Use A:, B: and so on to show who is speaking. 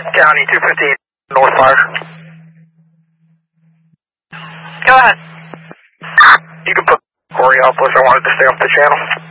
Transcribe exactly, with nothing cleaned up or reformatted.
A: County two fifteen, North Fire.
B: Go ahead.
A: You can put Coriopolis, I wanted to stay off the channel.